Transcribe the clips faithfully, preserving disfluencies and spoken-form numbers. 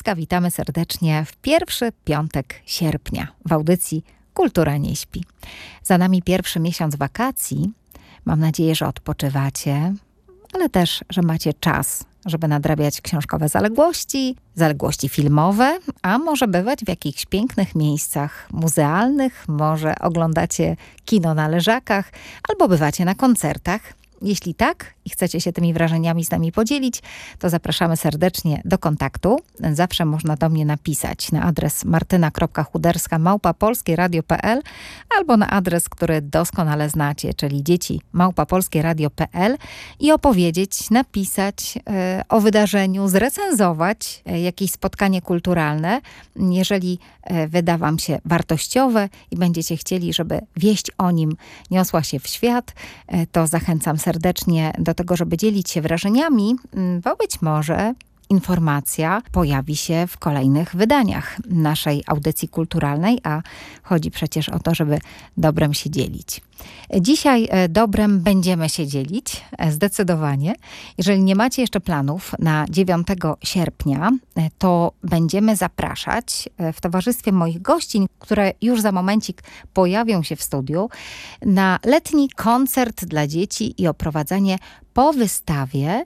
Kuderska. Witamy serdecznie w pierwszy piątek sierpnia w audycji Kultura nie śpi. Za nami pierwszy miesiąc wakacji. Mam nadzieję, że odpoczywacie, ale też, że macie czas, żeby nadrabiać książkowe zaległości, zaległości filmowe, a może bywać w jakichś pięknych miejscach muzealnych, może oglądacie kino na leżakach, albo bywacie na koncertach. Jeśli tak i chcecie się tymi wrażeniami z nami podzielić, to zapraszamy serdecznie do kontaktu. Zawsze można do mnie napisać na adres martyna kropka chuderska małpa polskieradio kropka pe el albo na adres, który doskonale znacie, czyli dzieci małpa polskieradio kropka pe el i opowiedzieć, napisać e, o wydarzeniu, zrecenzować e, jakieś spotkanie kulturalne, jeżeli e, wyda wam się wartościowe i będziecie chcieli, żeby wieść o nim niosła się w świat, e, to zachęcam serdecznie do tego, żeby dzielić się wrażeniami, bo być może informacja pojawi się w kolejnych wydaniach naszej audycji kulturalnej, a chodzi przecież o to, żeby dobrem się dzielić. Dzisiaj dobrem będziemy się dzielić, zdecydowanie. Jeżeli nie macie jeszcze planów na dziewiątego sierpnia, to będziemy zapraszać w towarzystwie moich gościń, które już za momencik pojawią się w studiu, na letni koncert dla dzieci i oprowadzenie po wystawie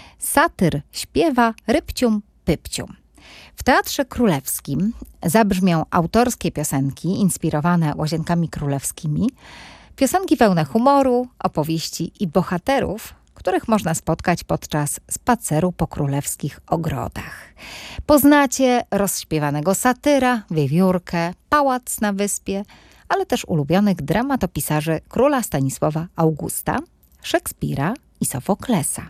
Satyr śpiewa Rybcium Pypcium. W Teatrze Królewskim zabrzmią autorskie piosenki inspirowane Łazienkami Królewskimi, piosenki pełne humoru, opowieści i bohaterów, których można spotkać podczas spaceru po królewskich ogrodach. Poznacie rozśpiewanego satyra, wiewiórkę, pałac na wyspie, ale też ulubionych dramatopisarzy króla Stanisława Augusta, Szekspira i Sofoklesa.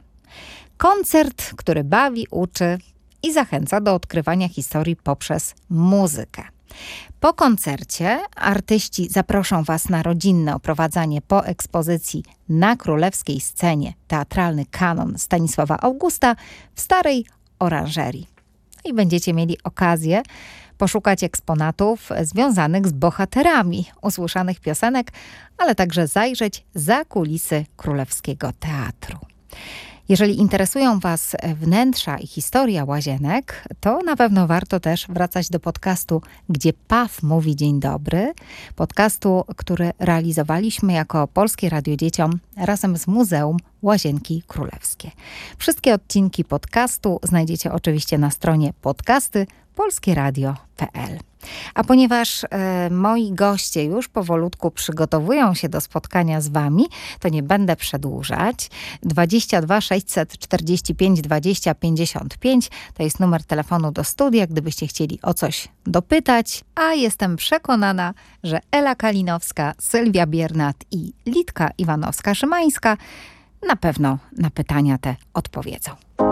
Koncert, który bawi, uczy i zachęca do odkrywania historii poprzez muzykę. Po koncercie artyści zaproszą Was na rodzinne oprowadzanie po ekspozycji na królewskiej scenie teatralny kanon Stanisława Augusta w Starej Oranżerii. I będziecie mieli okazję poszukać eksponatów związanych z bohaterami usłyszanych piosenek, ale także zajrzeć za kulisy Królewskiego Teatru. Jeżeli interesują Was wnętrza i historia Łazienek, to na pewno warto też wracać do podcastu Gdzie Paw mówi dzień dobry. Podcastu, który realizowaliśmy jako Polskie Radio Dzieciom razem z Muzeum Łazienki Królewskie. Wszystkie odcinki podcastu znajdziecie oczywiście na stronie podcasty polskieradio kropka pe el. A ponieważ e, moi goście już powolutku przygotowują się do spotkania z Wami, to nie będę przedłużać. dwadzieścia dwa sześćset czterdzieści pięć dwadzieścia pięćdziesiąt pięć to jest numer telefonu do studia, gdybyście chcieli o coś dopytać. A jestem przekonana, że Ela Kalinowska, Sylwia Biernat i Litka Iwanowska-Szymańska na pewno na pytania te odpowiedzą.